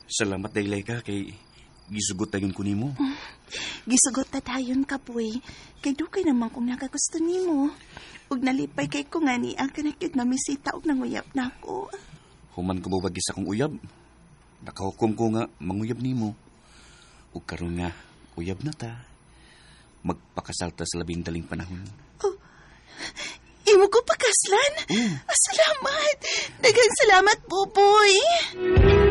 Salamat daylay ka kay gisugot tayon ko nimo. Gisugot ta dayon ka, boy. Kay dugay naman kung nakagusto nimo. Ug nalipay kay ko nga ni ang kanakyod mamisita og nanguyap na ako. Human ko mawag isa kong uyab. Nakahukom ko nga manguyab nimo. Ug karon nga uyab na ta. Magpakasal ta sa labing daling panahon. Imo ko pakaslan? Salamat. Daghang salamat, Buboy.